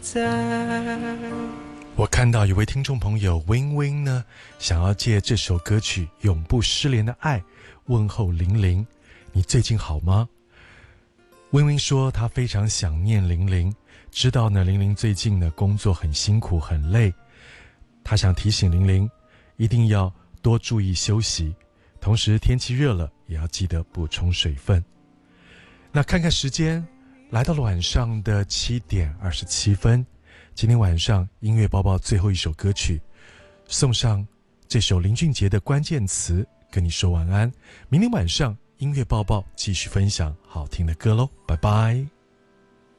我看到有位听众朋友 Win Win 呢，想要借这首歌曲《永不失联的爱》问候玲玲，你最近好吗？Win Win 说他非常想念玲玲，知道呢玲玲最近呢工作很辛苦很累，他想提醒玲玲一定要多注意休息，同时天气热了也要记得补充水分。那看看时间，来到了晚上的7点27分，今天晚上音乐报报最后一首歌曲，送上这首林俊杰的关键词，跟你说晚安。明天晚上音乐报报继续分享好听的歌咯，拜拜。